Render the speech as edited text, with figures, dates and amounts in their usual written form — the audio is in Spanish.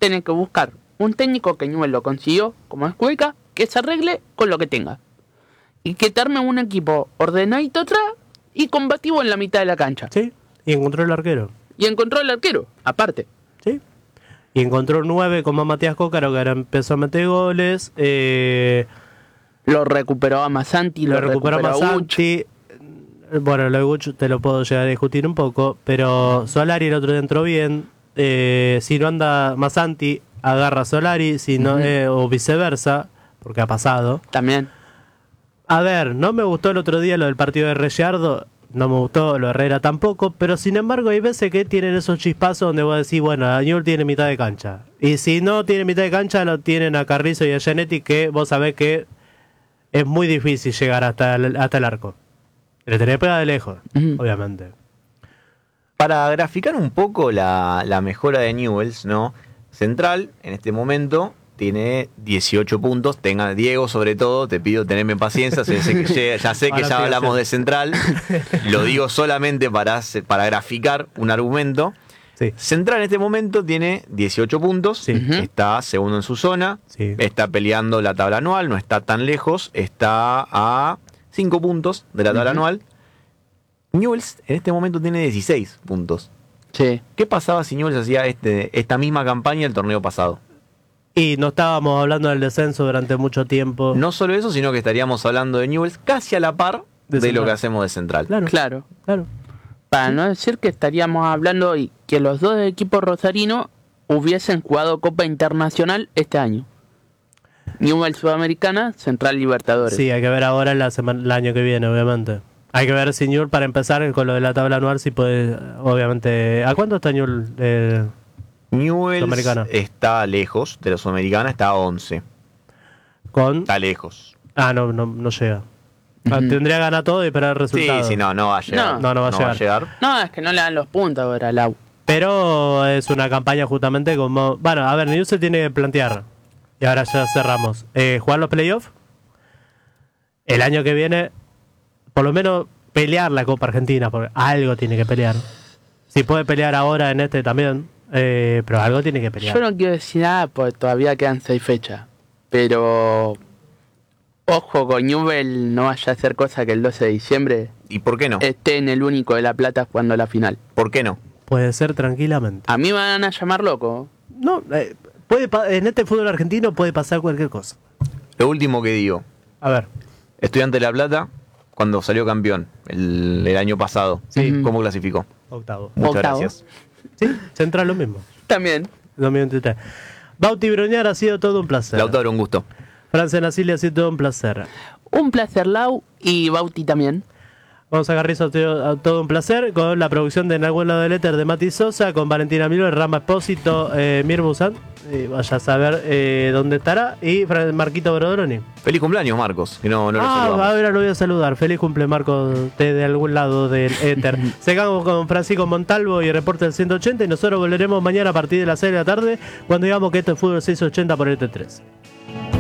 tenés que buscar un técnico que Newell's lo consiguió, como es Cueca, que se arregle con lo que tenga. Y que te arme un equipo ordenadito atrás y combativo en la mitad de la cancha. Sí, y encontró el arquero. Y encontró el arquero, aparte. Sí. Y encontró un 9 como Matías Cócaro, que ahora empezó a meter goles. Lo recuperó a Masanti, lo recuperó a Masanti. Bueno, lo de Guch te lo puedo llegar a discutir un poco, pero Solari el otro día entró bien. Si no anda Masanti, agarra a Solari, si no, o viceversa, porque ha pasado. También. A ver, no me gustó el otro día lo del partido de Rellardo, no me gustó lo de Herrera tampoco, pero sin embargo hay veces que tienen esos chispazos donde vos decís, bueno, Newell's tiene mitad de cancha. Y si no tiene mitad de cancha, lo tienen a Carrizo y a Gianetti, que vos sabés que es muy difícil llegar hasta el arco. Le tenés que pegar de lejos, obviamente. Para graficar un poco la mejora de Newell's, ¿no? Central, en este momento, tiene 18 puntos. Tenga Diego, sobre todo, te pido tenerme paciencia. Ya sé que ya hablamos de Central. Lo digo solamente para graficar un argumento. Sí. Central en este momento tiene 18 puntos. Sí. Está segundo en su zona. Sí. Está peleando la tabla anual. No está tan lejos. Está a 5 puntos de la tabla anual. Newell's en este momento tiene 16 puntos. Sí. ¿Qué pasaba si Newell's hacía esta misma campaña el torneo pasado? Y no estábamos hablando del descenso durante mucho tiempo. No solo eso, sino que estaríamos hablando de Newell's casi a la par de lo que hacemos de Central. Claro. Para no decir que estaríamos hablando y que los dos equipos rosarinos hubiesen jugado Copa Internacional este año. Newell's Sudamericana, Central Libertadores. Sí, hay que ver ahora el año que viene, obviamente. Hay que ver si Newell's, para empezar con lo de la tabla anual, si puede, obviamente... ¿A cuánto está Newell's? Newell's está lejos de la Sudamericana, está a 11. Está lejos. No llega. Tendría que ganar todo y esperar el resultado. Sí, no va a llegar. No va a llegar. No, es que no le dan los puntos ahora al AU. Pero es una campaña justamente como... Bueno, a ver, Newell's se tiene que plantear. Y ahora ya cerramos. Jugar los playoffs. El año que viene, por lo menos pelear la Copa Argentina, porque algo tiene que pelear. Si puede pelear ahora en este también, pero algo tiene que pelear. Yo no quiero decir nada porque todavía quedan 6 fechas. Pero ojo con Newell's, no vaya a hacer cosa que el 12 de diciembre. ¿Y por qué no? Esté en el único de La Plata jugando la final. ¿Por qué no? Puede ser tranquilamente. A mí me van a llamar loco. No, en este fútbol argentino puede pasar cualquier cosa. Lo último que digo. A ver. Estudiante de La Plata, cuando salió campeón el año pasado, ¿cómo clasificó? Octavo. Muchas gracias. Sí, Central lo mismo. También. 2023. Bauti Broñar, ha sido todo un placer. Lautaro, un gusto. Francia Nasile, ha sido todo un placer. Un placer, Lau, y Bauti también. Vamos a Carrizo, todo un placer, con la producción de En algún lado del éter de Mati Sosa, con Valentina Miller, Rama Espósito, Mir Busan, vaya a saber dónde estará, y Marquito Brodroni. Feliz cumpleaños, Marcos, que no lo saludamos. Ahora lo voy a saludar. Feliz cumple, Marcos, de algún lado del éter. Seguimos con Francisco Montalvo y Reporte del 180, y nosotros volveremos mañana a partir de las 6 de la tarde, cuando digamos que esto es Fútbol 680 por ET3.